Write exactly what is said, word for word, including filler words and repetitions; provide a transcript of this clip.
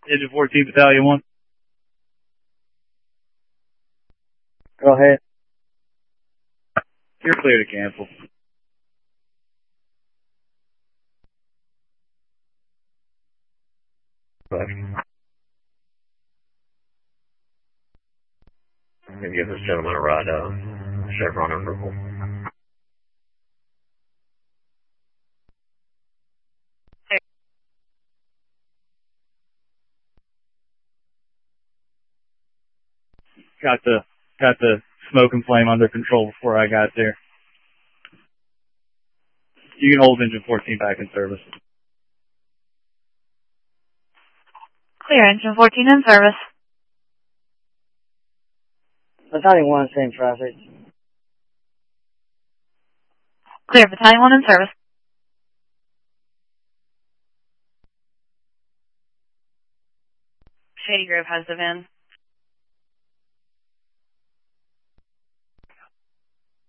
Engine fourteen, Battalion one. Go ahead. You're clear to cancel. I'm going to give this gentleman a ride, uh, Chevron and purple. Got the, got the smoke and flame under control before I got there. You can hold engine fourteen back in service. Clear, engine fourteen in service. Battalion one, same traffic. Clear, Battalion one in service. Shady Grove has the van.